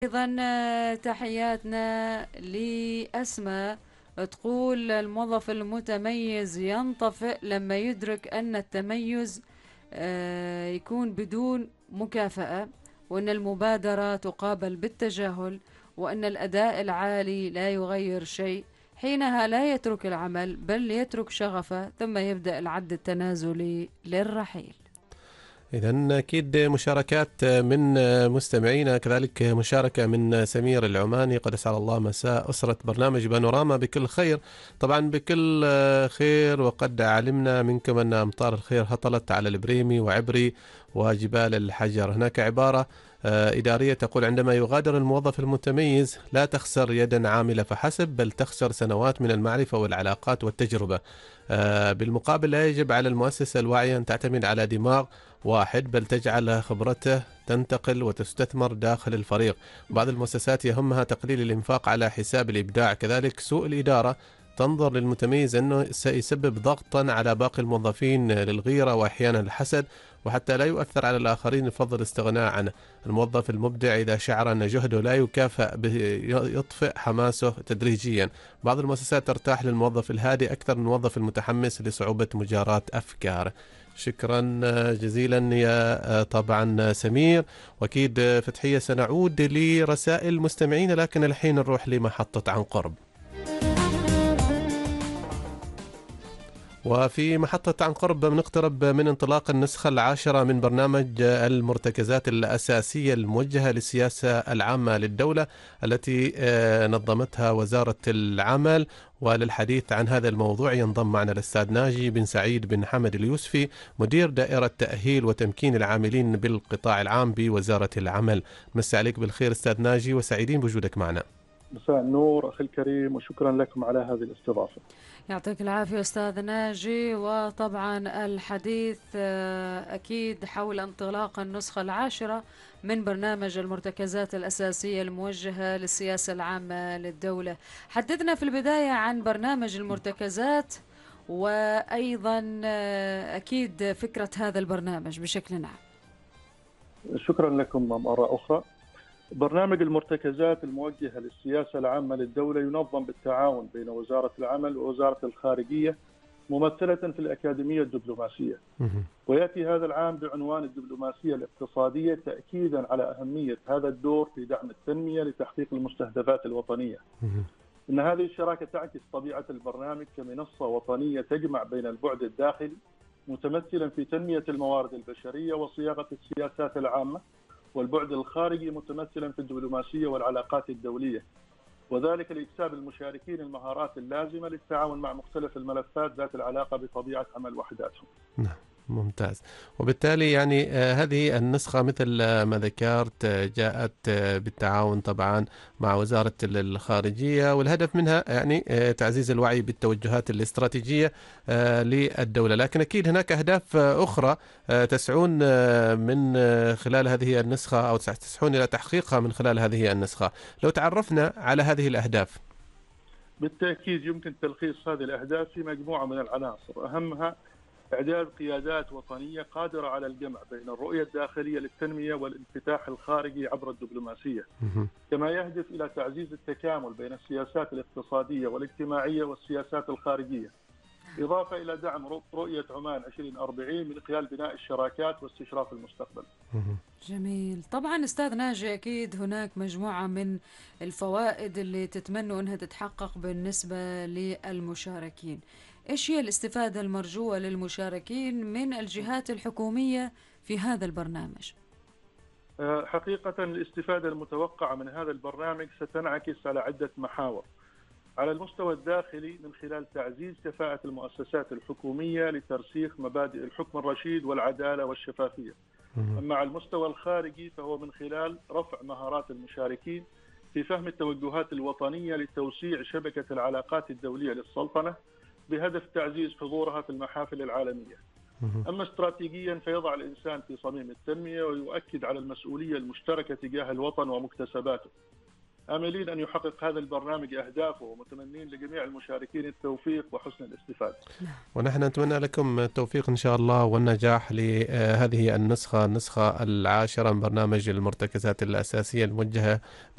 أيضا تحياتنا لأسماء، تقول الموظف المتميز ينطفئ لما يدرك أن التميز يكون بدون مكافأة، وأن المبادرة تقابل بالتجاهل، وأن الأداء العالي لا يغير شيء. حينها لا يترك العمل بل يترك شغفه، ثم يبدأ العد التنازلي للرحيل. إذا أكيد مشاركات من مستمعينا، كذلك مشاركة من سمير العماني. قد أسعد الله مساء أسرة برنامج بانوراما بكل خير، طبعا بكل خير. وقد علمنا منكم أن أمطار الخير هطلت على البريمي وعبري وجبال الحجر. هناك عبارة إدارية تقول: عندما يغادر الموظف المتميز لا تخسر يدا عاملة فحسب، بل تخسر سنوات من المعرفة والعلاقات والتجربة. بالمقابل لا يجب على المؤسسة الواعية أن تعتمد على دماغ واحد، بل تجعل خبرته تنتقل وتستثمر داخل الفريق. بعض المؤسسات يهمها تقليل الإنفاق على حساب الإبداع. كذلك سوء الإدارة تنظر للمتميز أنه سيسبب ضغطا على باقي الموظفين للغيرة وأحيانا الحسد، وحتى لا يؤثر على الآخرين يفضل الاستغناء عنه. الموظف المبدع إذا شعر أن جهده لا يكافأ يطفئ حماسه تدريجيا. بعض المؤسسات ترتاح للموظف الهادي أكثر من الموظف المتحمس لصعوبة مجاراة أفكاره. شكرا جزيلا يا طبعا سمير. واكيد فتحية سنعود لرسائل مستمعين، لكن الحين نروح لمحطة عن قرب. وفي محطة عن قرب بنقترب من انطلاق النسخة العاشرة من برنامج المرتكزات الأساسية الموجهة للسياسة العامة للدولة التي نظمتها وزارة العمل. وللحديث عن هذا الموضوع ينضم معنا الأستاذ ناجي بن سعيد بن حمد اليوسفي، مدير دائرة تأهيل وتمكين العاملين بالقطاع العام بوزارة العمل. مساء عليك بالخير أستاذ ناجي، وسعيدين بوجودك معنا. مساء النور أخي الكريم، وشكرا لكم على هذه الاستضافة. يعطيك العافية أستاذ ناجي. وطبعا الحديث أكيد حول انطلاق النسخة العاشرة من برنامج المرتكزات الأساسية الموجهة للسياسة العامة للدولة. حدثنا في البداية عن برنامج المرتكزات، وأيضا أكيد فكرة هذا البرنامج بشكل عام. شكرا لكم مرة أخرى. برنامج المرتكزات الموجهة للسياسة العامة للدولة ينظم بالتعاون بين وزارة العمل ووزارة الخارجية ممثلة في الأكاديمية الدبلوماسية، ويأتي هذا العام بعنوان الدبلوماسية الاقتصادية، تأكيدا على أهمية هذا الدور في دعم التنمية لتحقيق المستهدفات الوطنية. إن هذه الشراكة تعكس طبيعة البرنامج كمنصة وطنية تجمع بين البعد الداخلي متمثلا في تنمية الموارد البشرية وصياغة السياسات العامة، والبعد الخارجي متمثلا في الدبلوماسية والعلاقات الدولية، وذلك لإكساب المشاركين المهارات اللازمة للتعاون مع مختلف الملفات ذات العلاقة بطبيعة عمل وحداتهم. نعم، ممتاز. وبالتالي يعني هذه النسخة مثل ما ذكرت جاءت بالتعاون طبعا مع وزارة الخارجية، والهدف منها يعني تعزيز الوعي بالتوجهات الاستراتيجية للدولة. لكن أكيد هناك أهداف أخرى تسعون من خلال هذه النسخة، أو تسعون إلى تحقيقها من خلال هذه النسخة. لو تعرفنا على هذه الأهداف. بالتأكيد يمكن تلخيص هذه الأهداف في مجموعة من العناصر، أهمها إعداد قيادات وطنية قادرة على الجمع بين الرؤية الداخلية للتنمية والانفتاح الخارجي عبر الدبلوماسية، كما يهدف إلى تعزيز التكامل بين السياسات الاقتصادية والاجتماعية والسياسات الخارجية، إضافة إلى دعم رؤية عمان 2040 من خلال بناء الشراكات واستشراف المستقبل. جميل. طبعا أستاذ ناجي، أكيد هناك مجموعة من الفوائد اللي تتمنوا أنها تتحقق بالنسبة للمشاركين. إيش هي الاستفادة المرجوة للمشاركين من الجهات الحكومية في هذا البرنامج؟ حقيقة الاستفادة المتوقعة من هذا البرنامج ستنعكس على عدة محاور. على المستوى الداخلي من خلال تعزيز كفاءة المؤسسات الحكومية لترسيخ مبادئ الحكم الرشيد والعدالة والشفافية. أما على المستوى الخارجي فهو من خلال رفع مهارات المشاركين في فهم التوجهات الوطنية لتوسيع شبكة العلاقات الدولية للسلطنة بهدف تعزيز حضورها في المحافل العالمية. أما استراتيجيا فيضع الإنسان في صميم التنمية ويؤكد على المسؤولية المشتركة تجاه الوطن ومكتسباته. آملين أن يحقق هذا البرنامج أهدافه، ومتمنين لجميع المشاركين التوفيق وحسن الاستفادة. ونحن نتمنى لكم التوفيق إن شاء الله والنجاح لهذه النسخة 10 من برنامج المرتكزات الأساسية الموجهة